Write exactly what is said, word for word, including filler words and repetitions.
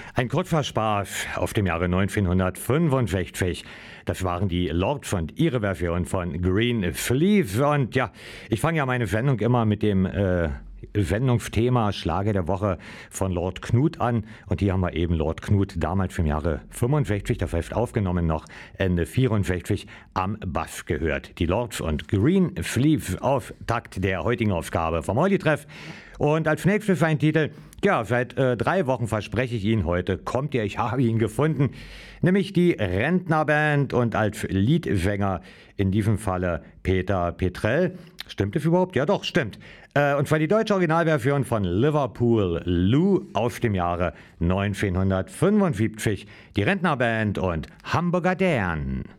Ein kurzer Spaß auf dem Jahre neunzehnhundertfünfundsechzig. Das waren die Lords und ihre Version von Green Sleeves. Und ja, ich fange ja meine Sendung immer mit dem äh, Sendungsthema Schlager der Woche von Lord Knut an. Und hier haben wir eben Lord Knut damals im Jahre fünfundsechzig, das heißt aufgenommen noch Ende vierundsechzig, am Bass gehört. Die Lords und Green Sleeves auf Takt der heutigen Ausgabe vom Molly-Treff. Und als nächstes ein Titel, ja, seit äh, drei Wochen verspreche ich Ihnen, heute kommt er, ich habe ihn gefunden, nämlich die Rentnerband und als Leadsänger in diesem Falle Peter Petrell. Stimmt es überhaupt? Ja doch, stimmt. Äh, und zwar die deutsche Originalversion von Liverpool Lou aus dem Jahre neunzehnhundertfünfundsiebzig. Die Rentnerband und Hamburger Dan.